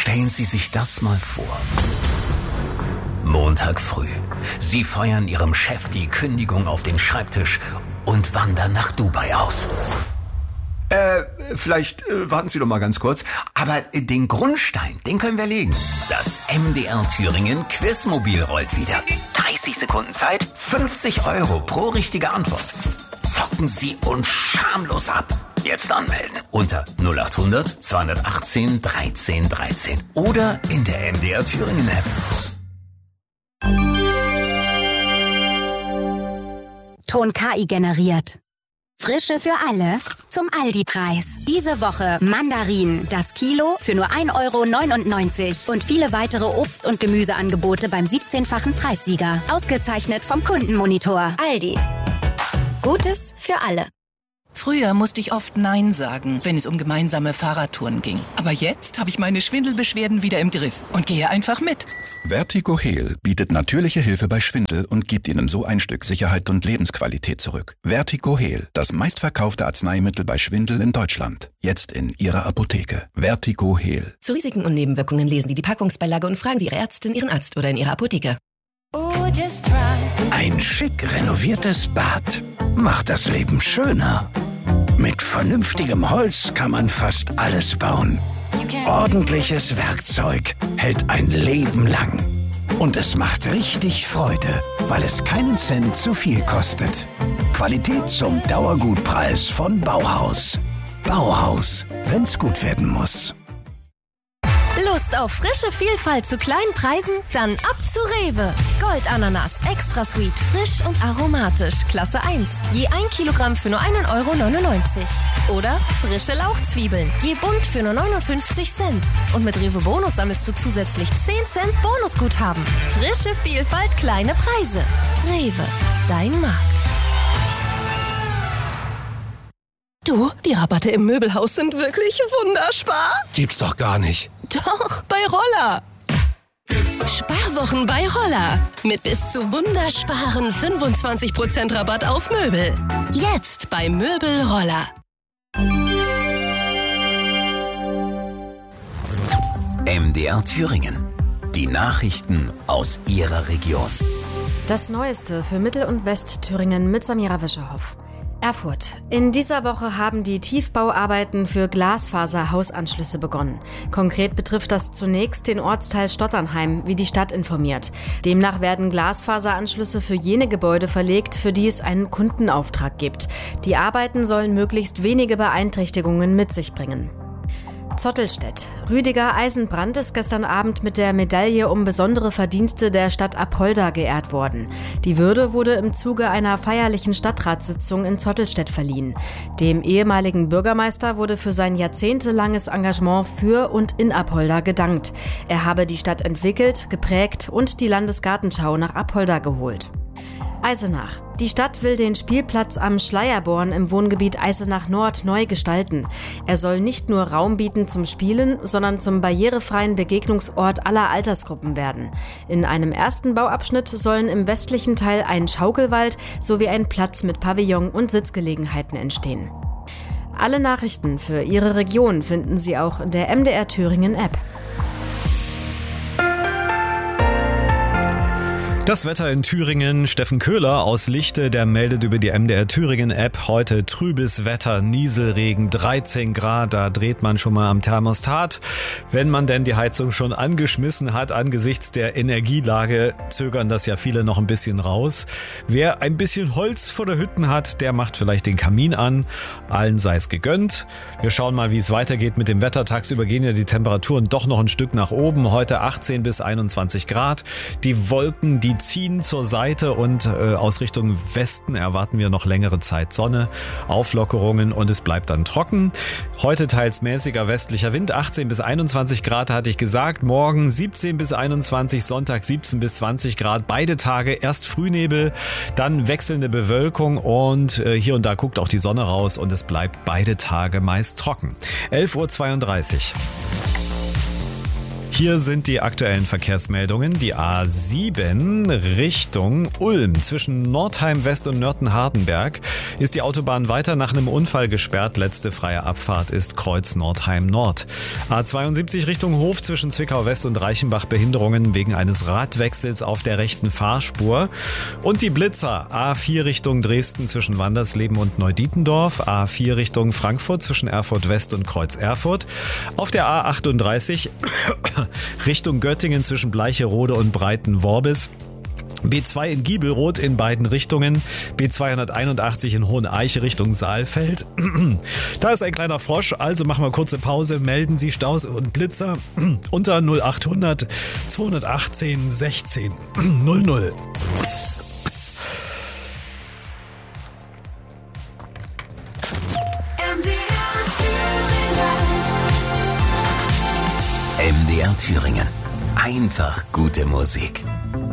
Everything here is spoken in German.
Stellen Sie sich das mal vor. Montag früh. Sie feuern Ihrem Chef die Kündigung auf den Schreibtisch und wandern nach Dubai aus. Vielleicht warten Sie doch mal ganz kurz. Aber den Grundstein, den können wir legen. Das MDR Thüringen Quizmobil rollt wieder. 30 Sekunden Zeit, 50 € pro richtige Antwort. Zocken Sie uns schamlos ab. Jetzt anmelden unter 0800 218 13 13 oder in der MDR Thüringen App. Ton KI generiert. Frische für alle zum Aldi-Preis. Diese Woche Mandarinen, das Kilo für nur 1,99 € und viele weitere Obst- und Gemüseangebote beim 17-fachen Preissieger. Ausgezeichnet vom Kundenmonitor. Aldi. Gutes für alle. Früher musste ich oft Nein sagen, wenn es um gemeinsame Fahrradtouren ging. Aber jetzt habe ich meine Schwindelbeschwerden wieder im Griff und gehe einfach mit. Vertigo Heal bietet natürliche Hilfe bei Schwindel und gibt Ihnen so ein Stück Sicherheit und Lebensqualität zurück. Vertigo Heal, das meistverkaufte Arzneimittel bei Schwindel in Deutschland. Jetzt in Ihrer Apotheke. Vertigo Heal. Zu Risiken und Nebenwirkungen lesen Sie die Packungsbeilage und fragen Sie Ihre Ärztin, Ihren Arzt oder in Ihrer Apotheke. Ein schick renoviertes Bad macht das Leben schöner. Mit vernünftigem Holz kann man fast alles bauen. Ordentliches Werkzeug hält ein Leben lang. Und es macht richtig Freude, weil es keinen Cent zu viel kostet. Qualität zum Dauergutpreis von Bauhaus. Bauhaus, wenn's gut werden muss. Lust auf frische Vielfalt zu kleinen Preisen? Dann ab zu Rewe. Goldananas, extra sweet, frisch und aromatisch, Klasse 1. Je 1 Kilogramm für nur 1,99 € Oder frische Lauchzwiebeln, je bunt für nur 59 Cent. Und mit Rewe Bonus sammelst du zusätzlich 10 Cent Bonusguthaben. Frische Vielfalt, kleine Preise. Rewe, dein Markt. Du, die Rabatte im Möbelhaus sind wirklich wunderspar. Gibt's doch gar nicht. Doch, bei Roller. Sparwochen bei Roller. Mit bis zu wundersparen 25% Rabatt auf Möbel. Jetzt bei Möbel Roller. MDR Thüringen. Die Nachrichten aus Ihrer Region. Das Neueste für Mittel- und Westthüringen mit Samira Wischerhoff. Erfurt. In dieser Woche haben die Tiefbauarbeiten für Glasfaser-Hausanschlüsse begonnen. Konkret betrifft das zunächst den Ortsteil Stotternheim, wie die Stadt informiert. Demnach werden Glasfaseranschlüsse für jene Gebäude verlegt, für die es einen Kundenauftrag gibt. Die Arbeiten sollen möglichst wenige Beeinträchtigungen mit sich bringen. Zottelstedt. Rüdiger Eisenbrand ist gestern Abend mit der Medaille um besondere Verdienste der Stadt Apolda geehrt worden. Die Würde wurde im Zuge einer feierlichen Stadtratssitzung in Zottelstedt verliehen. Dem ehemaligen Bürgermeister wurde für sein jahrzehntelanges Engagement für und in Apolda gedankt. Er habe die Stadt entwickelt, geprägt und die Landesgartenschau nach Apolda geholt. Eisenach. Die Stadt will den Spielplatz am Schleierborn im Wohngebiet Eisenach Nord neu gestalten. Er soll nicht nur Raum bieten zum Spielen, sondern zum barrierefreien Begegnungsort aller Altersgruppen werden. In einem ersten Bauabschnitt sollen im westlichen Teil ein Schaukelwald sowie ein Platz mit Pavillon und Sitzgelegenheiten entstehen. Alle Nachrichten für Ihre Region finden Sie auch in der MDR Thüringen App. Das Wetter in Thüringen. Steffen Köhler aus Lichte, der meldet über die MDR Thüringen App heute trübes Wetter, Nieselregen, 13 Grad, da dreht man schon mal am Thermostat. Wenn man denn die Heizung schon angeschmissen hat, angesichts der Energielage, zögern das ja viele noch ein bisschen raus. Wer ein bisschen Holz vor der Hütten hat, der macht vielleicht den Kamin an. Allen sei es gegönnt. Wir schauen mal, wie es weitergeht mit dem Wetter. Tagsüber gehen ja die Temperaturen doch noch ein Stück nach oben. Heute 18 bis 21 Grad. Die Wolken, die ziehen zur Seite und aus Richtung Westen erwarten wir noch längere Zeit Sonne, Auflockerungen und es bleibt dann trocken. Heute teils mäßiger westlicher Wind, 18 bis 21 Grad hatte ich gesagt. Morgen 17 bis 21, Sonntag 17 bis 20 Grad. Beide Tage erst Frühnebel, dann wechselnde Bewölkung und hier und da guckt auch die Sonne raus und es bleibt beide Tage meist trocken. 11:32 Uhr. Hier sind die aktuellen Verkehrsmeldungen. Die A7 Richtung Ulm zwischen Nordheim West und Nörten-Hardenberg ist die Autobahn weiter nach einem Unfall gesperrt. Letzte freie Abfahrt ist Kreuz Nordheim Nord. A72 Richtung Hof zwischen Zwickau West und Reichenbach Behinderungen wegen eines Radwechsels auf der rechten Fahrspur. Und die Blitzer A4 Richtung Dresden zwischen Wandersleben und Neudietendorf. A4 Richtung Frankfurt zwischen Erfurt West und Kreuz Erfurt. Auf der A38 Richtung Göttingen zwischen Bleicherode und Breitenworbis. B2 in Giebelroth in beiden Richtungen. B281 in Hoheneiche Richtung Saalfeld. Da ist ein kleiner Frosch, also machen wir kurze Pause. Melden Sie Staus und Blitzer unter 0800 218 16 00. MDR Thüringen. Einfach gute Musik.